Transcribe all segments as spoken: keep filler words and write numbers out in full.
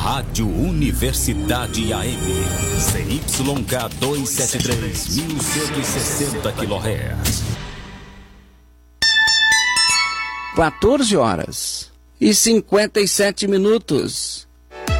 Rádio Universidade A M, C Y K duzentos e setenta e três, mil cento e sessenta quilohertz. quatorze horas e cinquenta e sete minutos.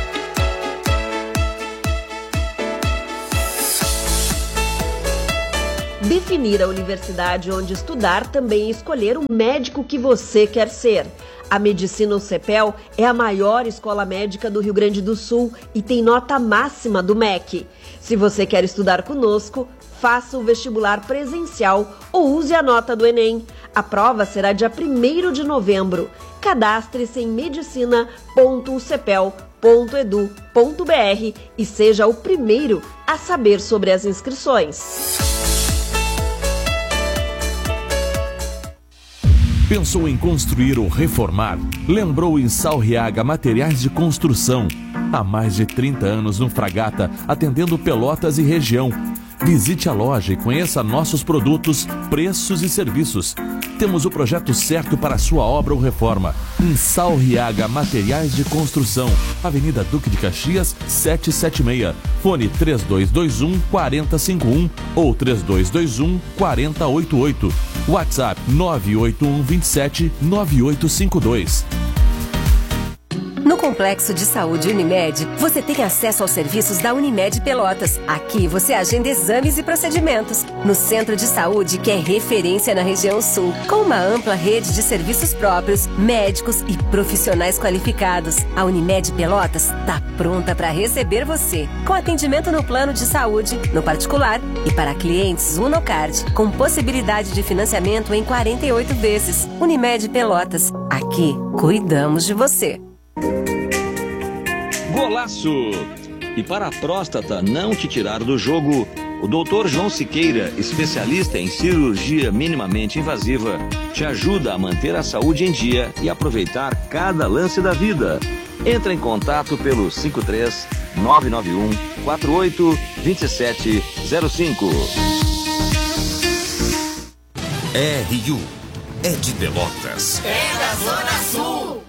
Definir a universidade onde estudar também é escolher o médico que você quer ser. A Medicina U C P E L é a maior escola médica do Rio Grande do Sul e tem nota máxima do M E C. Se você quer estudar conosco, faça o vestibular presencial ou use a nota do Enem. A prova será dia primeiro de novembro. Cadastre-se em medicina ponto u c p e l ponto e d u ponto b r e seja o primeiro a saber sobre as inscrições. Pensou em construir ou reformar? Lembrou em Salriaga Materiais de Construção. Há mais de trinta anos no Fragata, atendendo Pelotas e região. Visite a loja e conheça nossos produtos, preços e serviços. Temos o projeto certo para a sua obra ou reforma. Em Salriaga Materiais de Construção, Avenida Duque de Caxias, setecentos e setenta e seis. Fone três dois dois um, quatro zero cinco um ou três dois dois um, quatro zero oito oito. WhatsApp nove oito um, dois sete, nove oito cinco dois. No Complexo de Saúde Unimed, você tem acesso aos serviços da Unimed Pelotas. Aqui você agenda exames e procedimentos. No Centro de Saúde, que é referência na região sul, com uma ampla rede de serviços próprios, médicos e profissionais qualificados. A Unimed Pelotas está pronta para receber você, com atendimento no plano de saúde, no particular e para clientes Unocard, com possibilidade de financiamento em quarenta e oito vezes. Unimed Pelotas, aqui cuidamos de você. Golaço! E para a próstata não te tirar do jogo, o doutor João Siqueira, especialista em cirurgia minimamente invasiva, te ajuda a manter a saúde em dia e aproveitar cada lance da vida. Entra em contato pelo cinco três nove nove um, quatro oito dois sete zero cinco. R U é de Pelotas. É da Zona Sul.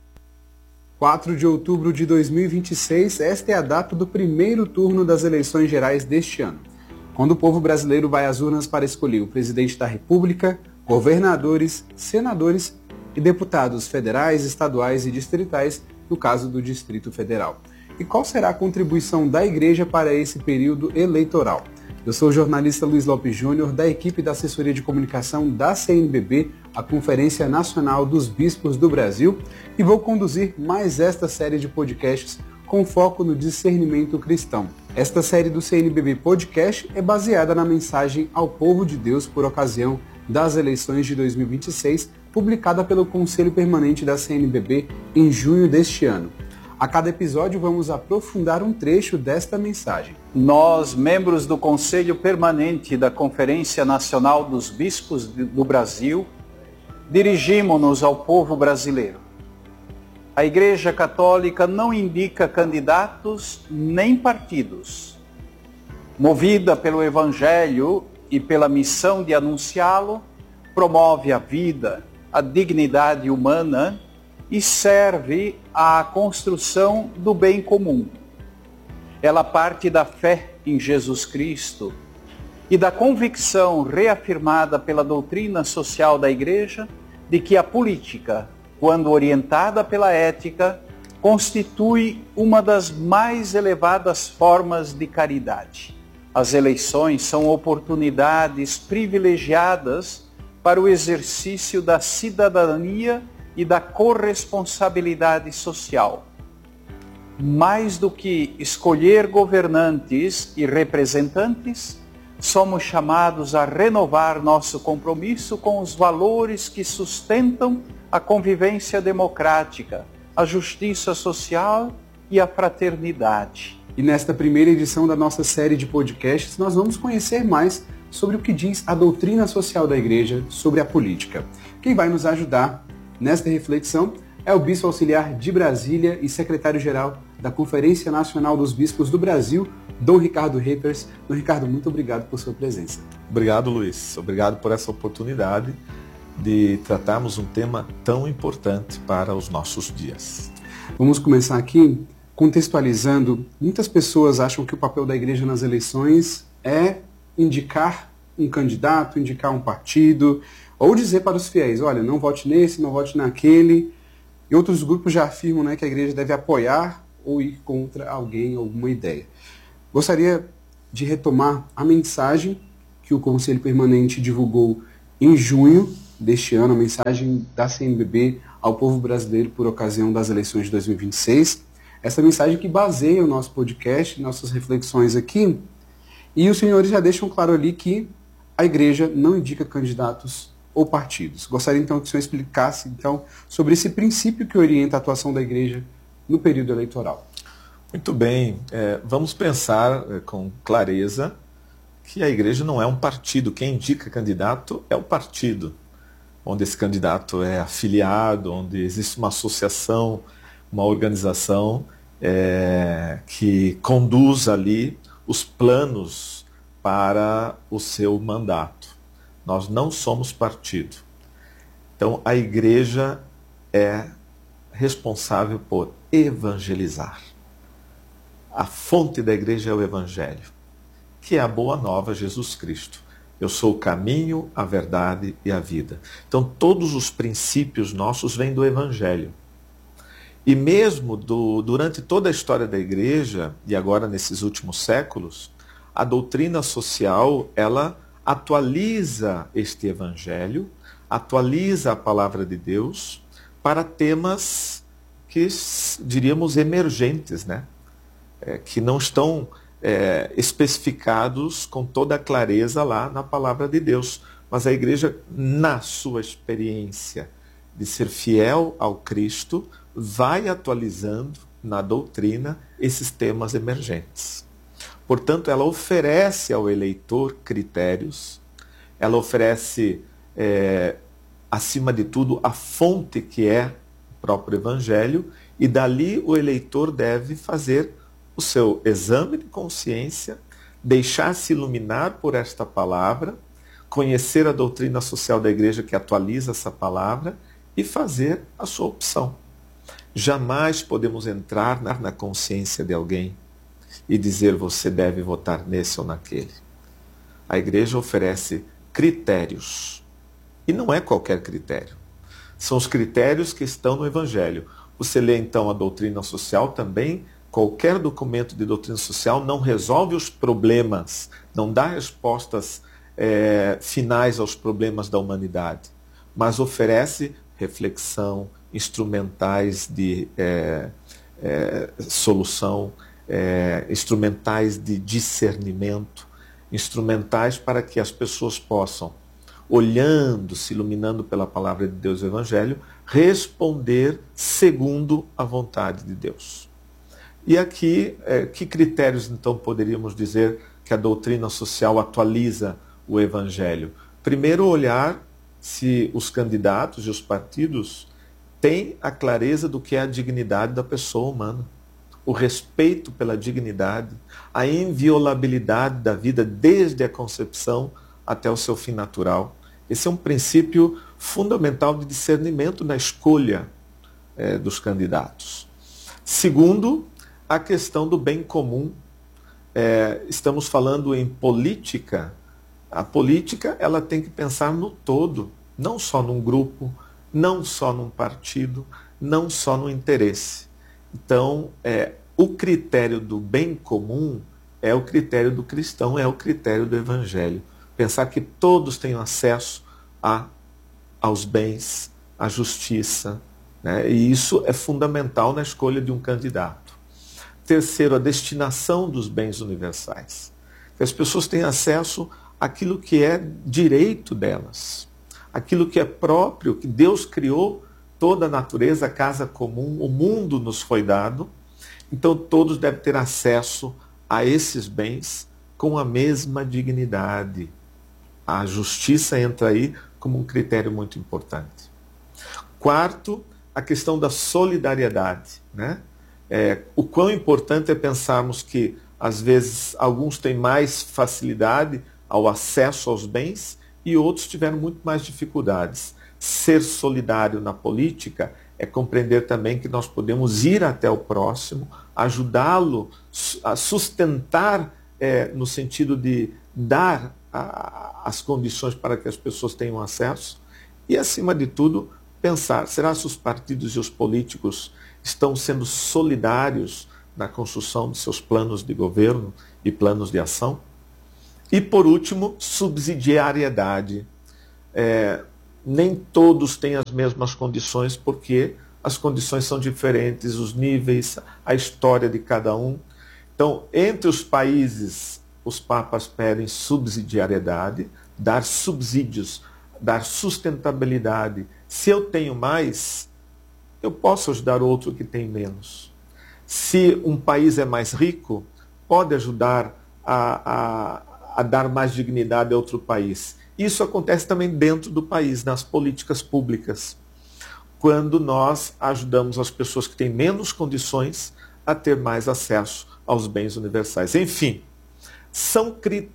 quatro de outubro de dois mil e vinte e seis, esta é a data do primeiro turno das eleições gerais deste ano, quando o povo brasileiro vai às urnas para escolher o presidente da República, governadores, senadores e deputados federais, estaduais e distritais, no caso do Distrito Federal. E qual será a contribuição da Igreja para esse período eleitoral? Eu sou o jornalista Luiz Lopes Júnior, da equipe da Assessoria de Comunicação da C N B B, a Conferência Nacional dos Bispos do Brasil, e vou conduzir mais esta série de podcasts com foco no discernimento cristão. Esta série do C N B B Podcast é baseada na mensagem ao povo de Deus por ocasião das eleições de dois mil e vinte e seis, publicada pelo Conselho Permanente da C N B B em junho deste ano. A cada episódio vamos aprofundar um trecho desta mensagem. Nós, membros do Conselho Permanente da Conferência Nacional dos Bispos do Brasil, dirigimos-nos ao povo brasileiro. A Igreja Católica não indica candidatos nem partidos. Movida pelo Evangelho e pela missão de anunciá-lo, promove a vida, a dignidade humana e serve à construção do bem comum. Ela parte da fé em Jesus Cristo e da convicção reafirmada pela doutrina social da Igreja de que a política, quando orientada pela ética, constitui uma das mais elevadas formas de caridade. As eleições são oportunidades privilegiadas para o exercício da cidadania e da corresponsabilidade social. Mais do que escolher governantes e representantes, somos chamados a renovar nosso compromisso com os valores que sustentam a convivência democrática, a justiça social e a fraternidade. E nesta primeira edição da nossa série de podcasts, nós vamos conhecer mais sobre o que diz a doutrina social da Igreja sobre a política. Quem vai nos ajudar nesta reflexão é o Bispo Auxiliar de Brasília e Secretário-Geral da Conferência Nacional dos Bispos do Brasil, Dom Ricardo Reppers. Dom Ricardo, muito obrigado por sua presença. Obrigado, Luiz. Obrigado por essa oportunidade de tratarmos um tema tão importante para os nossos dias. Vamos começar aqui contextualizando, muitas pessoas acham que o papel da igreja nas eleições é indicar um candidato, indicar um partido, ou dizer para os fiéis, olha, não vote nesse, não vote naquele. E outros grupos já afirmam, né, que a igreja deve apoiar ou ir contra alguém, alguma ideia. Gostaria de retomar a mensagem que o Conselho Permanente divulgou em junho deste ano, a mensagem da C N B B ao povo brasileiro por ocasião das eleições de dois mil e vinte e seis. Essa mensagem que baseia o nosso podcast, nossas reflexões aqui. E os senhores já deixam claro ali que a igreja não indica candidatos ou partidos. Gostaria então que o senhor explicasse então, sobre esse princípio que orienta a atuação da igreja no período eleitoral. Muito bem. É, vamos pensar é, com clareza que a igreja não é um partido. Quem indica candidato é o partido, onde esse candidato é afiliado, onde existe uma associação, uma organização é, que conduz ali os planos para o seu mandato. Nós não somos partido. Então, a igreja é responsável por evangelizar. A fonte da igreja é o evangelho, que é a boa nova, Jesus Cristo. Eu sou o caminho, a verdade e a vida. Então, todos os princípios nossos vêm do evangelho. E mesmo do, durante toda a história da igreja, e agora nesses últimos séculos, a doutrina social, ela atualiza este evangelho, atualiza a palavra de Deus para temas que diríamos emergentes, né? É, que não estão é, especificados com toda a clareza lá na palavra de Deus. Mas a igreja, na sua experiência de ser fiel ao Cristo, vai atualizando na doutrina esses temas emergentes. Portanto, ela oferece ao eleitor critérios, ela oferece, é, acima de tudo, a fonte que é o próprio Evangelho, e dali o eleitor deve fazer o seu exame de consciência, deixar-se iluminar por esta palavra, conhecer a doutrina social da igreja que atualiza essa palavra e fazer a sua opção. Jamais podemos entrar na, na consciência de alguém e dizer você deve votar nesse ou naquele. A igreja oferece critérios. E não é qualquer critério. São os critérios que estão no Evangelho. Você lê então a doutrina social também. Qualquer documento de doutrina social não resolve os problemas, não dá respostas é, finais aos problemas da humanidade, mas oferece reflexão, instrumentais de é, é, solução, é, instrumentais de discernimento, instrumentais para que as pessoas possam, olhando, se iluminando pela palavra de Deus e o Evangelho, responder segundo a vontade de Deus. E aqui, é, que critérios então poderíamos dizer que a doutrina social atualiza o Evangelho? Primeiro, olhar se os candidatos e os partidos têm a clareza do que é a dignidade da pessoa humana, o respeito pela dignidade, a inviolabilidade da vida desde a concepção até o seu fim natural. Esse é um princípio fundamental de discernimento na escolha é, dos candidatos. Segundo, a questão do bem comum. É, estamos falando em política. A política ela tem que pensar no todo, não só num grupo, não só num partido, não só no interesse. Então, é, o critério do bem comum é o critério do cristão, é o critério do Evangelho. Pensar que todos têm acesso a, aos bens, à justiça, né? E isso é fundamental na escolha de um candidato. Terceiro, a destinação dos bens universais. Que as pessoas têm acesso àquilo que é direito delas, aquilo que é próprio, que Deus criou, toda a natureza, a casa comum, o mundo nos foi dado. Então todos devem ter acesso a esses bens com a mesma dignidade. A justiça entra aí como um critério muito importante. Quarto, a questão da solidariedade, né? É, o quão importante é pensarmos que, às vezes, alguns têm mais facilidade ao acesso aos bens e outros tiveram muito mais dificuldades. Ser solidário na política é compreender também que nós podemos ir até o próximo, ajudá-lo a sustentar, é, no sentido de dar a, as condições para que as pessoas tenham acesso e, acima de tudo, pensar, será que os partidos e os políticos estão sendo solidários na construção de seus planos de governo e planos de ação? E, por último, subsidiariedade. É, nem todos têm as mesmas condições, porque as condições são diferentes, os níveis, a história de cada um. Então, entre os países, os papas pedem subsidiariedade, dar subsídios, dar sustentabilidade. Se eu tenho mais, eu posso ajudar outro que tem menos. Se um país é mais rico, pode ajudar a, a, a dar mais dignidade a outro país. Isso acontece também dentro do país, nas políticas públicas, quando nós ajudamos as pessoas que têm menos condições a ter mais acesso aos bens universais. Enfim, são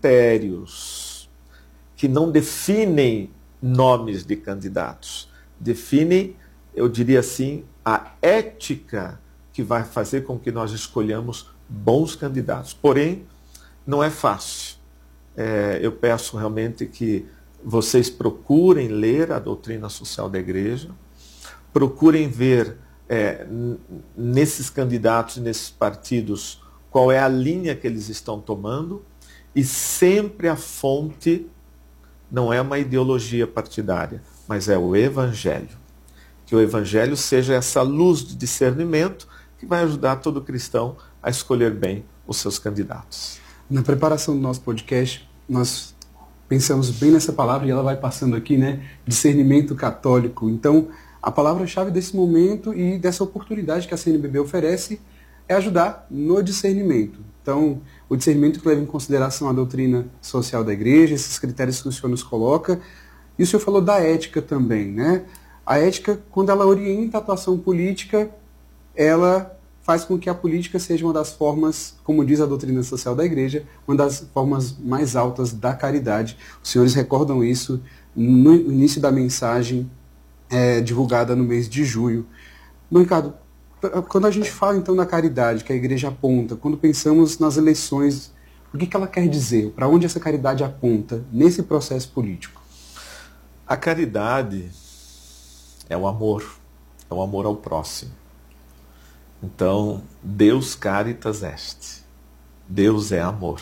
critérios que não definem nomes de candidatos, definem, eu diria assim, a ética que vai fazer com que nós escolhamos bons candidatos. Porém, não é fácil. É, eu peço realmente que vocês procurem ler a doutrina social da igreja, procurem ver é, nesses candidatos, nesses partidos, qual é a linha que eles estão tomando, e sempre a fonte não é uma ideologia partidária, mas é o Evangelho. Que o Evangelho seja essa luz de discernimento que vai ajudar todo cristão a escolher bem os seus candidatos. Na preparação do nosso podcast, nós pensamos bem nessa palavra e ela vai passando aqui, né? Discernimento católico. Então, a palavra-chave desse momento e dessa oportunidade que a C N B B oferece é ajudar no discernimento. Então, o discernimento que leva em consideração a doutrina social da igreja, esses critérios que o senhor nos coloca. E o senhor falou da ética também, né? A ética, quando ela orienta a atuação política, ela faz com que a política seja uma das formas, como diz a doutrina social da igreja, uma das formas mais altas da caridade. Os senhores recordam isso no início da mensagem é, divulgada no mês de junho. Dom Ricardo, quando a gente fala então da caridade que a igreja aponta, quando pensamos nas eleições, o que, que ela quer dizer? Para onde essa caridade aponta nesse processo político? A caridade é o amor, é o amor ao próximo. Então, Deus caritas est. Deus é amor.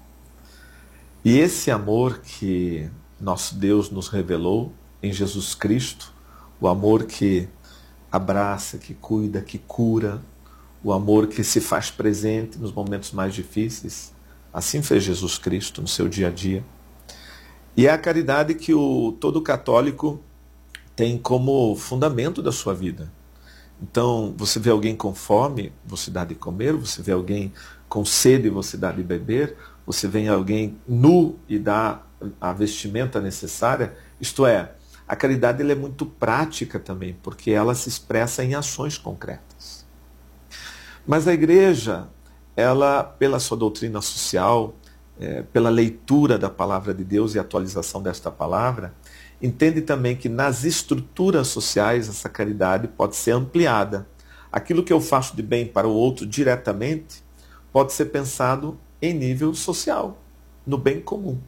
E esse amor que nosso Deus nos revelou em Jesus Cristo, o amor que abraça, que cuida, que cura, o amor que se faz presente nos momentos mais difíceis, assim fez Jesus Cristo no seu dia a dia. E é a caridade que o, todo católico tem como fundamento da sua vida. Então, você vê alguém com fome, você dá de comer, você vê alguém com sede, você dá de beber, você vê alguém nu e dá a vestimenta necessária. Isto é, a caridade ela é muito prática também, porque ela se expressa em ações concretas. Mas a igreja, ela, pela sua doutrina social, é, pela leitura da palavra de Deus e atualização desta palavra, entende também que nas estruturas sociais essa caridade pode ser ampliada. Aquilo que eu faço de bem para o outro diretamente pode ser pensado em nível social, no bem comum.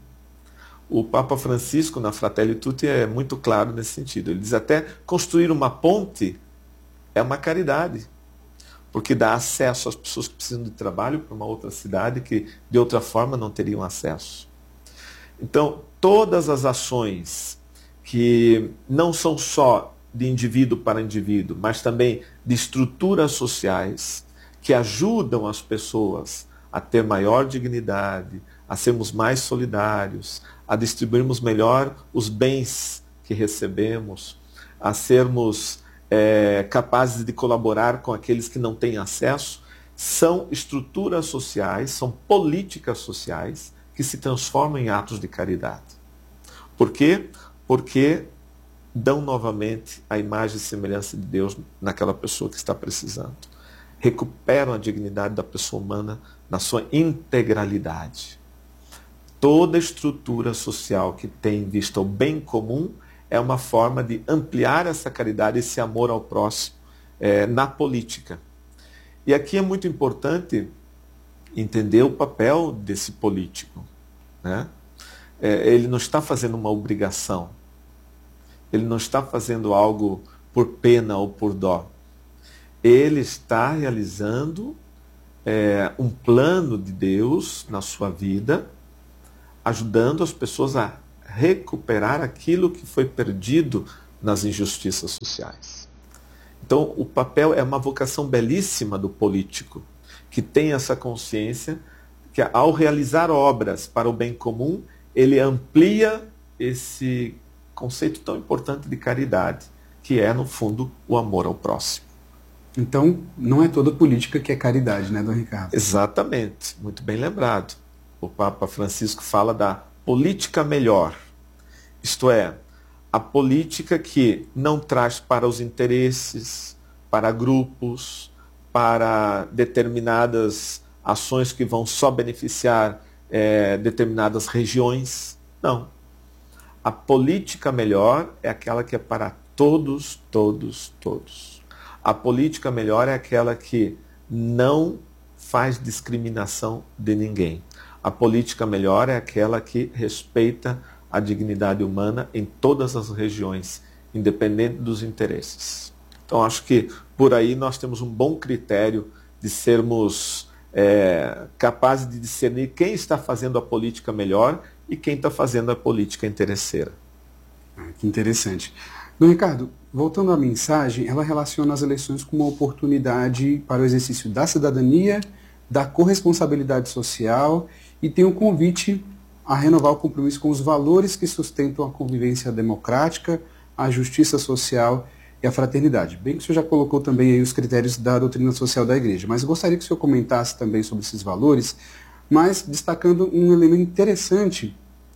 O Papa Francisco, na Fratelli Tutti, é muito claro nesse sentido. Ele diz até construir uma ponte é uma caridade, porque dá acesso às pessoas que precisam de trabalho para uma outra cidade que de outra forma não teriam acesso. Então, todas as ações que não são só de indivíduo para indivíduo, mas também de estruturas sociais que ajudam as pessoas a ter maior dignidade, a sermos mais solidários, a distribuirmos melhor os bens que recebemos, a sermos é, capazes de colaborar com aqueles que não têm acesso, são estruturas sociais, são políticas sociais que se transformam em atos de caridade. Por quê? Porque dão novamente a imagem e semelhança de Deus naquela pessoa que está precisando. Recuperam a dignidade da pessoa humana na sua integralidade. Toda estrutura social que tem em vista o bem comum é uma forma de ampliar essa caridade, esse amor ao próximo, é, na política. E aqui é muito importante entender o papel desse político, né? É, ele não está fazendo uma obrigação, ele não está fazendo algo por pena ou por dó. Ele está realizando é, um plano de Deus na sua vida, ajudando as pessoas a recuperar aquilo que foi perdido nas injustiças sociais. Então, o papel é uma vocação belíssima do político, que tem essa consciência que ao realizar obras para o bem comum, ele amplia esse conceito tão importante de caridade, que é, no fundo, o amor ao próximo. Então, não é toda política que é caridade, né, Dom Ricardo? Exatamente, muito bem lembrado. O Papa Francisco fala da política melhor, isto é, a política que não traz para os interesses, para grupos, para determinadas ações que vão só beneficiar é, determinadas regiões. Não. A política melhor é aquela que é para todos, todos, todos. A política melhor é aquela que não faz discriminação de ninguém. A política melhor é aquela que respeita a dignidade humana em todas as regiões, independente dos interesses. Então, acho que por aí nós temos um bom critério de sermos é, capazes de discernir quem está fazendo a política melhor e quem está fazendo a política interesseira. Ah, que interessante. Dom Ricardo, voltando à mensagem, ela relaciona as eleições com uma oportunidade para o exercício da cidadania, da corresponsabilidade social e tem um convite a renovar o compromisso com os valores que sustentam a convivência democrática, a justiça social e a fraternidade. Bem que o senhor já colocou também aí os critérios da doutrina social da Igreja, mas eu gostaria que o senhor comentasse também sobre esses valores, mas destacando um elemento interessante,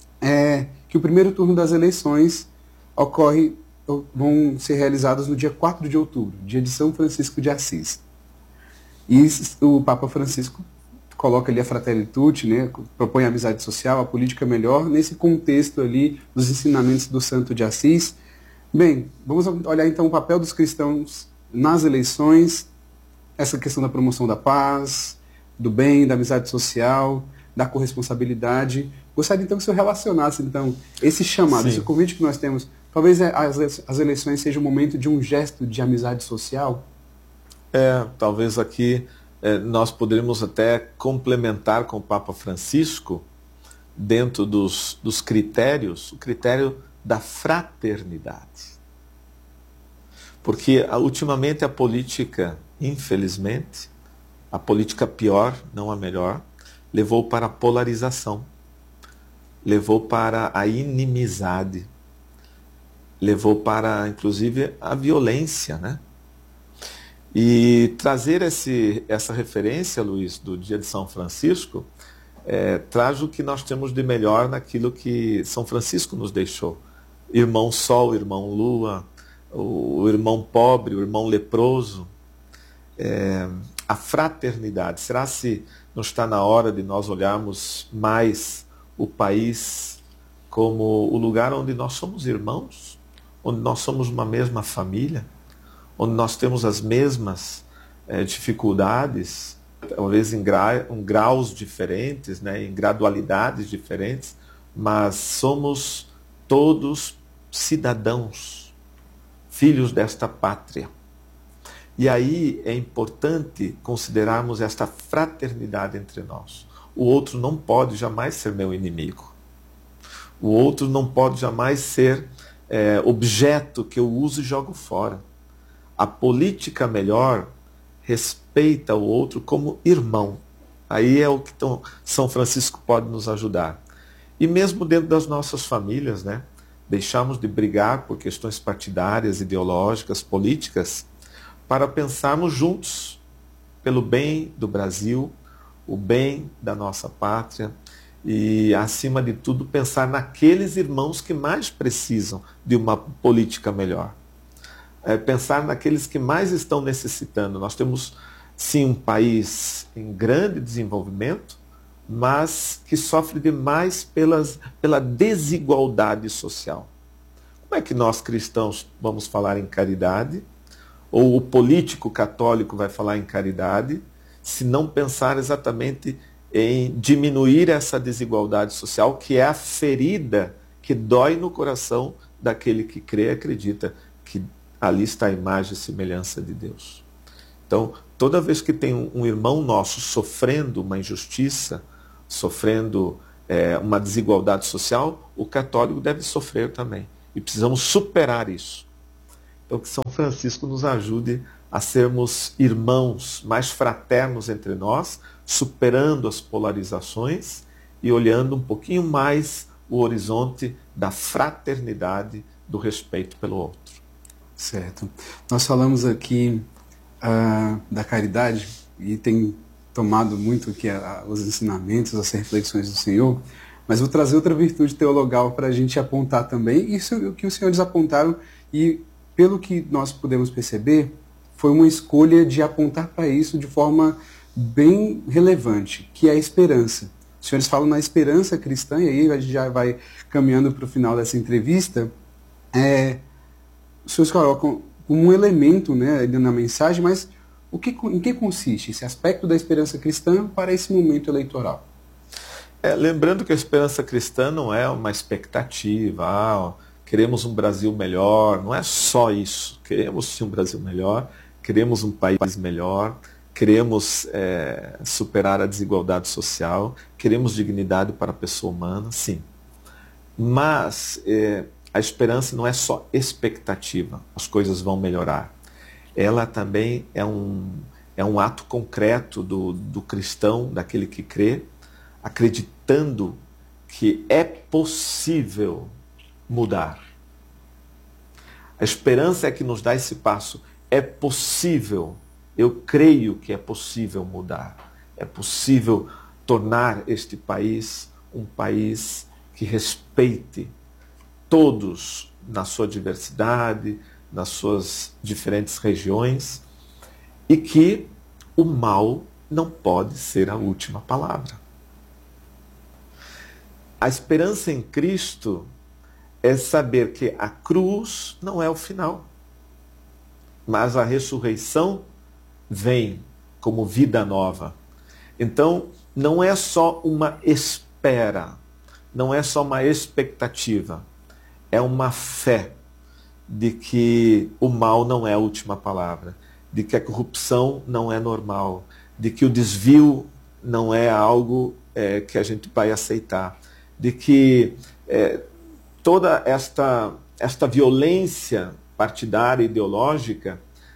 é que o primeiro turno das eleições ocorre, vão ser realizadas no dia quatro de outubro, dia de São Francisco de Assis. E o Papa Francisco coloca ali a Fratelli Tutti, né, propõe a amizade social, a política melhor, nesse contexto ali dos ensinamentos do Santo de Assis. Bem, vamos olhar então o papel dos cristãos nas eleições, essa questão da promoção da paz, do bem, da amizade social, da corresponsabilidade. Gostaria então que o senhor relacionasse então esse chamado, Sim. esse convite que nós temos. Talvez as, as eleições sejam um momento de um gesto de amizade social? É, talvez aqui é, nós poderíamos até complementar com o Papa Francisco, dentro dos, dos critérios, o critério da fraternidade. Porque ultimamente a política, infelizmente, a política pior, não a melhor, levou para a polarização, levou para a inimizade, levou para, inclusive, a violência, né? E trazer esse, essa referência, Luiz, do dia de São Francisco, é, traz o que nós temos de melhor naquilo que São Francisco nos deixou. Irmão Sol, irmão Lua, o irmão pobre, o irmão leproso, é, a fraternidade. Será se não está na hora de nós olharmos mais o país como o lugar onde nós somos irmãos, onde nós somos uma mesma família, onde nós temos as mesmas é, dificuldades, talvez em, gra em graus diferentes, né, em gradualidades diferentes, mas somos todos cidadãos, filhos desta pátria. E aí é importante considerarmos esta fraternidade entre nós. O outro não pode jamais ser meu inimigo. O outro não pode jamais ser é, objeto que eu uso e jogo fora. A política melhor respeita o outro como irmão. Aí é o que tão, São Francisco pode nos ajudar. E mesmo dentro das nossas famílias, né? Deixamos de brigar por questões partidárias, ideológicas, políticas, para pensarmos juntos pelo bem do Brasil, o bem da nossa pátria e, acima de tudo, pensar naqueles irmãos que mais precisam de uma política melhor. É pensar naqueles que mais estão necessitando. Nós temos, sim, um país em grande desenvolvimento, mas que sofre demais pelas, pela desigualdade social. Como é que nós cristãos vamos falar em caridade, ou o político católico vai falar em caridade, se não pensar exatamente em diminuir essa desigualdade social, que é a ferida que dói no coração daquele que crê e acredita que ali está a imagem e semelhança de Deus. Então, toda vez que tem um irmão nosso sofrendo uma injustiça, sofrendo é, uma desigualdade social, o católico deve sofrer também. E precisamos superar isso. Então, que São Francisco nos ajude a sermos irmãos mais fraternos entre nós, superando as polarizações e olhando um pouquinho mais o horizonte da fraternidade, do respeito pelo outro. Certo. Nós falamos aqui uh, da caridade e tem tomado muito aqui a, a, os ensinamentos, as reflexões do Senhor, mas vou trazer outra virtude teologal para a gente apontar também. Isso é o que os senhores apontaram e, pelo que nós podemos perceber, foi uma escolha de apontar para isso de forma bem relevante, que é a esperança. Os senhores falam na esperança cristã, e aí a gente já vai caminhando para o final dessa entrevista. É, os senhores colocam como um elemento, né, na mensagem, mas o que, em que consiste esse aspecto da esperança cristã para esse momento eleitoral? É, lembrando que a esperança cristã não é uma expectativa, ah, queremos um Brasil melhor, não é só isso. Queremos sim um Brasil melhor, queremos um país melhor, queremos é, superar a desigualdade social, queremos dignidade para a pessoa humana, sim. Mas é, a esperança não é só expectativa, as coisas vão melhorar. Ela também é um, é um ato concreto do, do cristão, daquele que crê, acreditando que é possível mudar. A esperança é que nos dá esse passo. É possível, eu creio que é possível mudar. É possível tornar este país um país que respeite todos na sua diversidade, nas suas diferentes regiões, e que o mal não pode ser a última palavra. A esperança em Cristo é saber que a cruz não é o final, mas a ressurreição vem como vida nova. Então, não é só uma espera, não é só uma expectativa, é uma fé de que o mal não é a última palavra, de que a corrupção não é normal, de que o desvio não é algo é, que a gente vai aceitar, de que é, toda esta, esta violência partidária e ideológica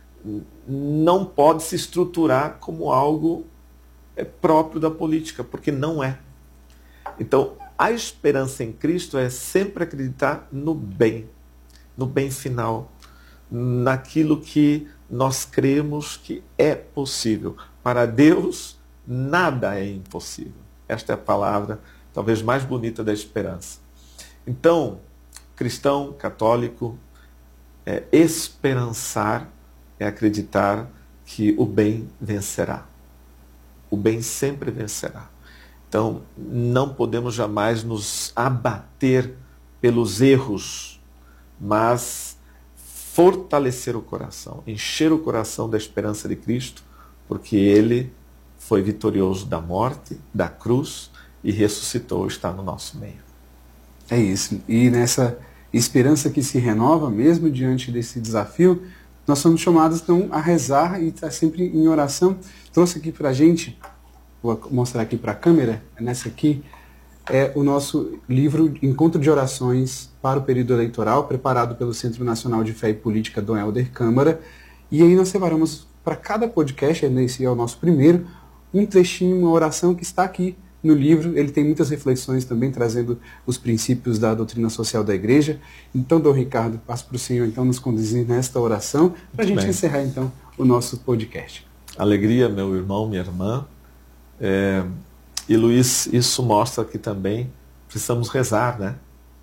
não pode se estruturar como algo é, próprio da política, porque não é. Então, a esperança em Cristo é sempre acreditar no bem, no bem final, naquilo que nós cremos que é possível. Para Deus, nada é impossível. Esta é a palavra talvez mais bonita da esperança. Então, cristão, católico, é, esperançar é acreditar que o bem vencerá. O bem sempre vencerá. Então, não podemos jamais nos abater pelos erros, mas fortalecer o coração, encher o coração da esperança de Cristo, porque Ele foi vitorioso da morte, da cruz, e ressuscitou, está no nosso meio. É isso. E nessa esperança que se renova, mesmo diante desse desafio, nós somos chamados então a rezar e estar sempre em oração. Trouxe aqui para a gente, vou mostrar aqui para a câmera, nessa aqui, é o nosso livro Encontro de Orações para o Período Eleitoral, preparado pelo Centro Nacional de Fé e Política, Dom Helder Câmara. E aí nós separamos para cada podcast, esse é o nosso primeiro, um trechinho, uma oração que está aqui no livro. Ele tem muitas reflexões também, trazendo os princípios da doutrina social da Igreja. Então, Dom Ricardo, passo para o senhor então nos conduzir nesta oração, para a gente bem. encerrar então o nosso podcast. Alegria, meu irmão, minha irmã. É, e Luiz, isso mostra que também precisamos rezar, né?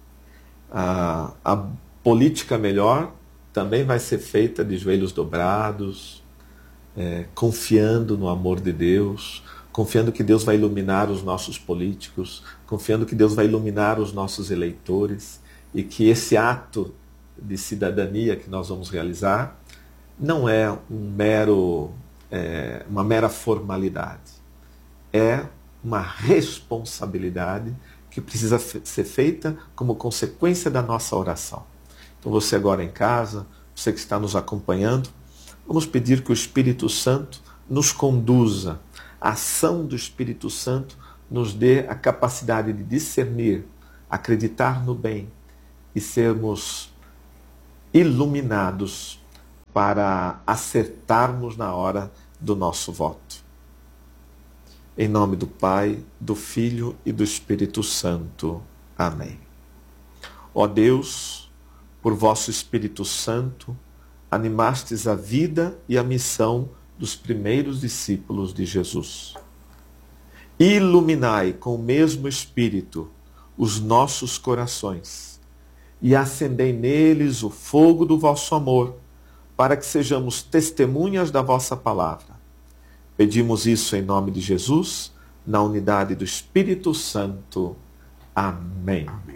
A, a política melhor também vai ser feita de joelhos dobrados, é, confiando no amor de Deus, confiando que Deus vai iluminar os nossos políticos, confiando que Deus vai iluminar os nossos eleitores, e que esse ato de cidadania que nós vamos realizar não é um mero, é, uma mera formalidade. É uma responsabilidade que precisa ser feita como consequência da nossa oração. Então você agora em casa, você que está nos acompanhando, vamos pedir que o Espírito Santo nos conduza. A ação do Espírito Santo nos dê a capacidade de discernir, acreditar no bem e sermos iluminados para acertarmos na hora do nosso voto. Em nome do Pai, do Filho e do Espírito Santo. Amém. Ó Deus, por vosso Espírito Santo, animastes a vida e a missão dos primeiros discípulos de Jesus. Iluminai com o mesmo Espírito os nossos corações e acendei neles o fogo do vosso amor, para que sejamos testemunhas da vossa palavra. Pedimos isso em nome de Jesus, na unidade do Espírito Santo. Amém. Amém.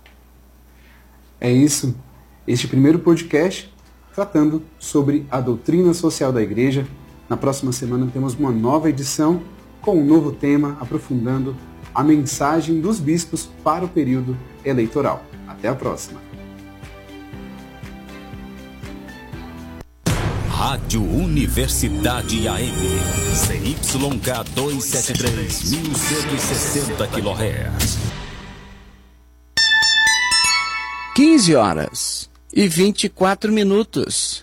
É isso. Este primeiro podcast tratando sobre a doutrina social da Igreja. Na próxima semana temos uma nova edição com um novo tema, aprofundando a mensagem dos bispos para o período eleitoral. Até a próxima. Rádio Universidade A M, C Y K duzentos e setenta e três, mil cento e sessenta quilohertz. quinze horas e vinte e quatro minutos.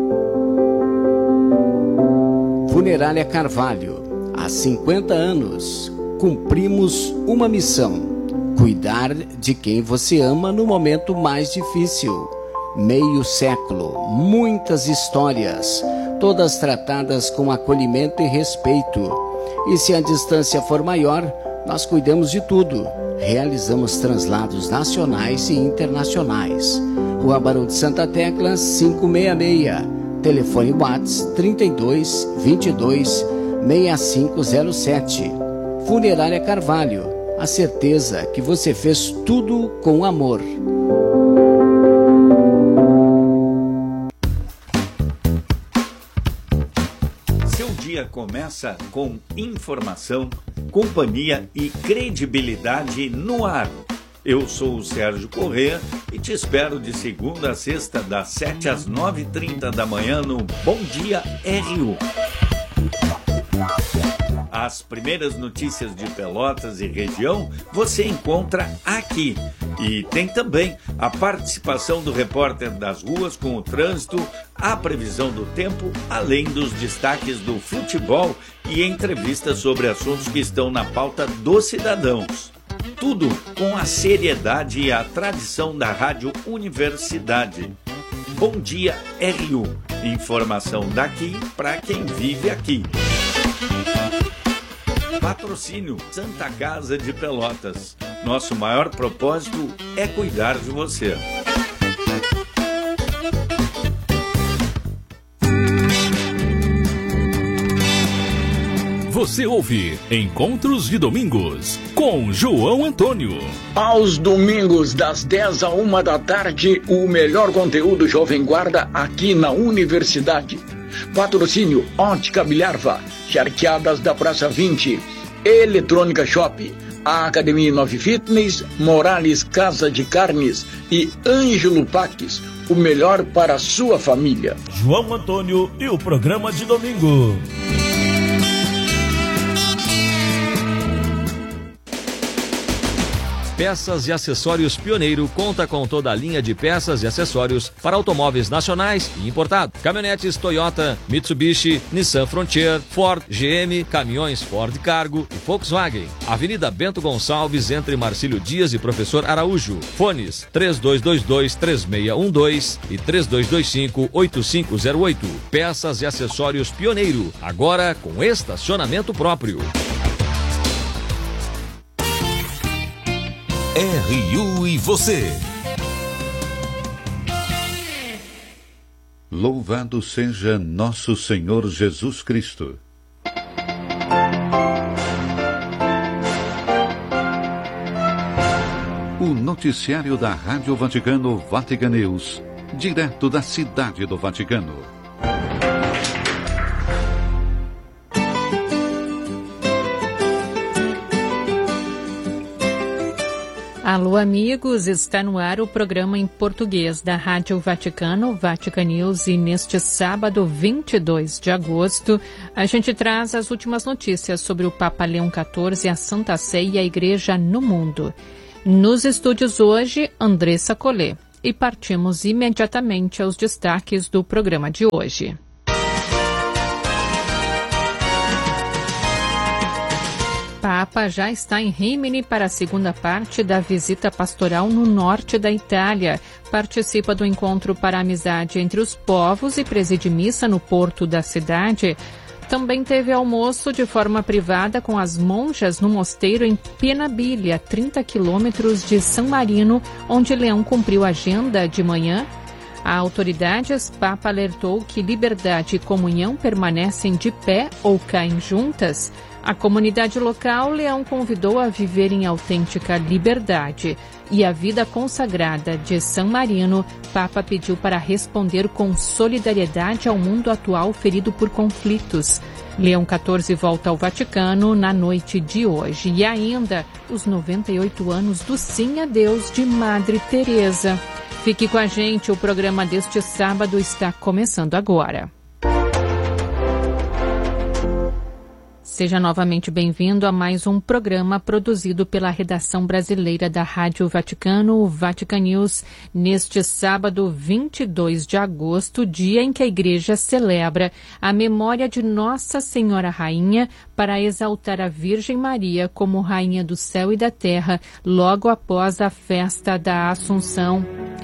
Funerária Carvalho. Há cinquenta anos, cumprimos uma missão: cuidar de quem você ama no momento mais difícil. Meio século, muitas histórias, todas tratadas com acolhimento e respeito. E se a distância for maior, nós cuidamos de tudo. Realizamos translados nacionais e internacionais. Rua Barão de Santa Tecla, quinhentos e sessenta e seis. Telefone WhatsApp trinta e dois, vinte e dois, sessenta e cinco zero sete. Funerária Carvalho, a certeza que você fez tudo com amor. Seu dia começa com informação, companhia e credibilidade no ar. Eu sou o Sérgio Corrêa e te espero de segunda a sexta, das sete às nove e trinta da manhã no Bom Dia R U. As primeiras notícias de Pelotas e região você encontra aqui. E tem também a participação do repórter das ruas com o trânsito, a previsão do tempo, além dos destaques do futebol e entrevistas sobre assuntos que estão na pauta dos cidadãos. Tudo com a seriedade e a tradição da Rádio Universidade. Bom Dia R U. Informação daqui para quem vive aqui. Patrocínio Santa Casa de Pelotas. Nosso maior propósito é cuidar de você. Você ouve Encontros de Domingos, com João Antônio. Aos domingos, das dez a uma da tarde, o melhor conteúdo Jovem Guarda aqui na Universidade. Patrocínio Ótica Bilharva, Charqueadas da Praça vinte, Eletrônica Shop, a Academia Nove Fitness, Morales Casa de Carnes e Ângelo Paques, o melhor para a sua família. João Antônio e o programa de domingo. Peças e Acessórios Pioneiro conta com toda a linha de peças e acessórios para automóveis nacionais e importados. Caminhonetes Toyota, Mitsubishi, Nissan Frontier, Ford, G M, caminhões Ford Cargo e Volkswagen. Avenida Bento Gonçalves, entre Marcílio Dias e Professor Araújo. Fones três dois dois dois, três seis um dois e três dois dois cinco, oito cinco zero oito. Peças e Acessórios Pioneiro, agora com estacionamento próprio. R U e você. Louvado seja nosso Senhor Jesus Cristo. O noticiário da Rádio Vaticano Vatican News, direto da Cidade do Vaticano. Alô, amigos, está no ar o programa em português da Rádio Vaticano, Vatican News, e neste sábado, vinte e dois de agosto, a gente traz as últimas notícias sobre o Papa Leão quatorze, a Santa Sé e a Igreja no mundo. Nos estúdios hoje, Andressa Collet, e partimos imediatamente aos destaques do programa de hoje. Papa já está em Rimini para a segunda parte da visita pastoral no norte da Itália. Participa do encontro para a amizade entre os povos e preside missa no porto da cidade. Também teve almoço de forma privada com as monjas no mosteiro em Penabilia, trinta quilômetros de San Marino, onde Leão cumpriu a agenda de manhã. A autoridades, Papa alertou que liberdade e comunhão permanecem de pé ou caem juntas. A comunidade local, Leão convidou a viver em autêntica liberdade. E a vida consagrada de San Marino, Papa pediu para responder com solidariedade ao mundo atual ferido por conflitos. Leão quatorze volta ao Vaticano na noite de hoje. E ainda os noventa e oito anos do Sim a Deus de Madre Teresa. Fique com a gente, o programa deste sábado está começando agora. Seja novamente bem-vindo a mais um programa produzido pela redação brasileira da Rádio Vaticano, o Vatican News, neste sábado, vinte e dois de agosto, dia em que a Igreja celebra a memória de Nossa Senhora Rainha para exaltar a Virgem Maria como Rainha do céu e da terra, logo após a festa da Assunção.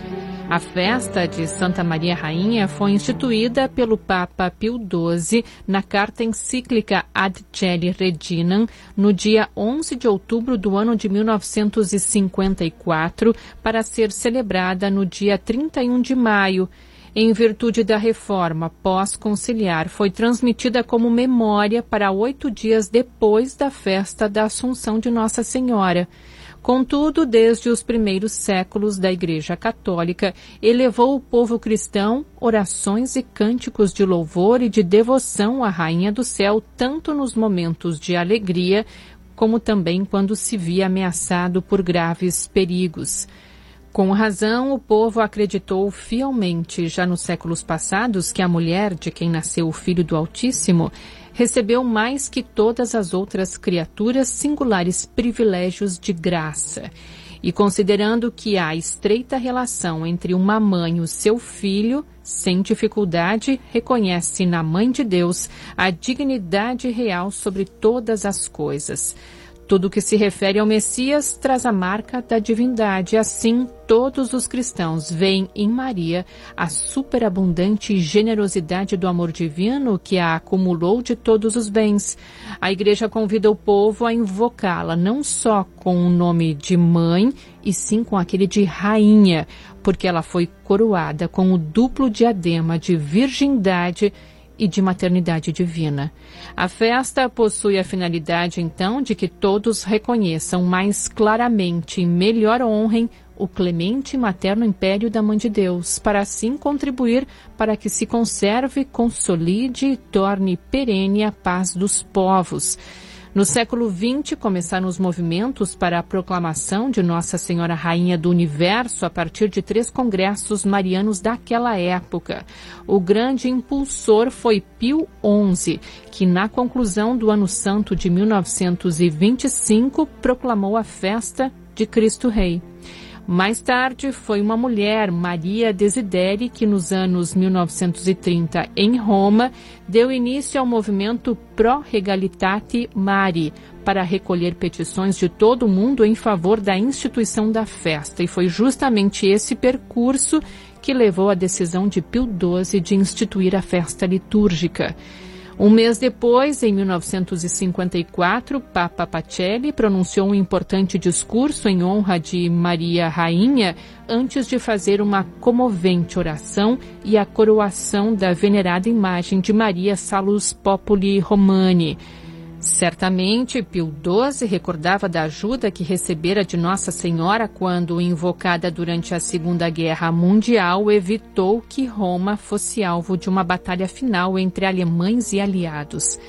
A festa de Santa Maria Rainha foi instituída pelo Papa Pio doze na carta encíclica Ad Celi Reginam no dia onze de outubro do ano de mil novecentos e cinquenta e quatro para ser celebrada no dia trinta e um de maio. Em virtude da reforma pós-conciliar, foi transmitida como memória para oito dias depois da festa da Assunção de Nossa Senhora. Contudo, desde os primeiros séculos da Igreja Católica, elevou o povo cristão orações e cânticos de louvor e de devoção à Rainha do Céu, tanto nos momentos de alegria, como também quando se via ameaçado por graves perigos. Com razão, o povo acreditou fielmente, já nos séculos passados, que a mulher de quem nasceu o Filho do Altíssimo recebeu mais que todas as outras criaturas singulares privilégios de graça. E considerando que há estreita relação entre uma mãe e o seu filho, sem dificuldade, reconhece na Mãe de Deus a dignidade real sobre todas as coisas. Tudo que se refere ao Messias traz a marca da divindade. Assim, todos os cristãos veem em Maria a superabundante generosidade do amor divino que a acumulou de todos os bens. A Igreja convida o povo a invocá-la não só com o nome de mãe, e sim com aquele de rainha, porque ela foi coroada com o duplo diadema de virgindade e de maternidade divina. A festa possui a finalidade, então, de que todos reconheçam mais claramente e melhor honrem o clemente e materno império da Mãe de Deus, para assim contribuir para que se conserve, consolide e torne perene a paz dos povos. No século vinte, começaram os movimentos para a proclamação de Nossa Senhora Rainha do Universo a partir de três congressos marianos daquela época. O grande impulsor foi Pio onze, que na conclusão do Ano Santo de mil novecentos e vinte e cinco proclamou a festa de Cristo Rei. Mais tarde, foi uma mulher, Maria Desideri, que nos anos mil novecentos e trinta, em Roma, deu início ao movimento Pro Regalitate Mari, para recolher petições de todo o mundo em favor da instituição da festa. E foi justamente esse percurso que levou à decisão de Pio doze de instituir a festa litúrgica. Um mês depois, em mil novecentos e cinquenta e quatro, Papa Pacelli pronunciou um importante discurso em honra de Maria Rainha antes de fazer uma comovente oração e a coroação da venerada imagem de Maria Salus Populi Romani. Certamente, Pio doze recordava da ajuda que recebera de Nossa Senhora quando, invocada durante a Segunda Guerra Mundial, evitou que Roma fosse alvo de uma batalha final entre alemães e aliados.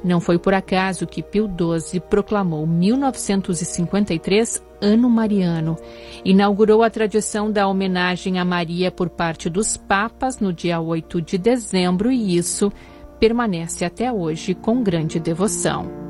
Não foi por acaso que Pio doze proclamou mil novecentos e cinquenta e três Ano Mariano. Inaugurou a tradição da homenagem a Maria por parte dos papas no dia oito de dezembro e isso permanece até hoje com grande devoção.